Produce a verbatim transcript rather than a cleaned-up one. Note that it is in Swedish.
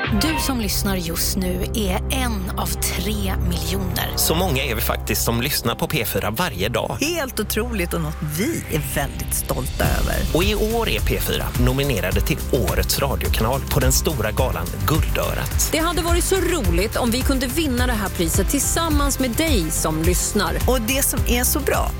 Du som lyssnar just nu är en av tre miljoner. Så många är vi faktiskt som lyssnar på P fyra varje dag. Helt otroligt och något vi är väldigt stolta över. Och i år är P fyra nominerade till Årets radiokanal på den stora galan Guldörat. Det hade varit så roligt om vi kunde vinna det här priset tillsammans med dig som lyssnar. Och det som är så bra